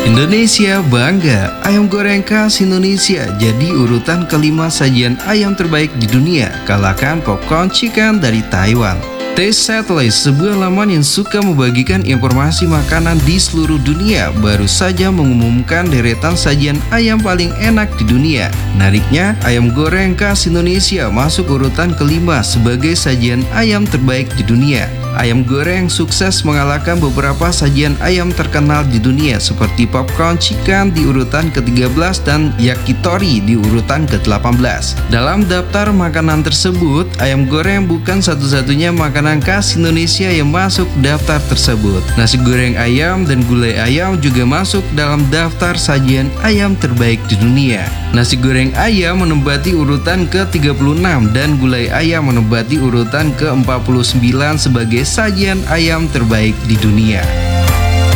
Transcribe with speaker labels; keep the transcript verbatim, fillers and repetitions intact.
Speaker 1: Indonesia bangga, ayam goreng khas Indonesia jadi urutan kelima sajian ayam terbaik di dunia, kalahkan popcorn chicken dari Taiwan. Taste Satellite, sebuah laman yang suka membagikan informasi makanan di seluruh dunia, baru saja mengumumkan deretan sajian ayam paling enak di dunia. Menariknya, ayam goreng khas Indonesia masuk urutan kelima sebagai sajian ayam terbaik di dunia. Ayam goreng sukses mengalahkan beberapa sajian ayam terkenal di dunia seperti popcorn chicken di urutan ke tiga belas dan yakitori di urutan ke delapan belas. Dalam daftar makanan tersebut, ayam goreng bukan satu-satunya makanan khas Indonesia yang masuk daftar tersebut. Nasi goreng ayam dan gulai ayam juga masuk dalam daftar sajian ayam terbaik di dunia. Nasi goreng ayam menempati urutan ke tiga puluh enam dan gulai ayam menempati urutan ke empat puluh sembilan sebagai sajian ayam terbaik di dunia.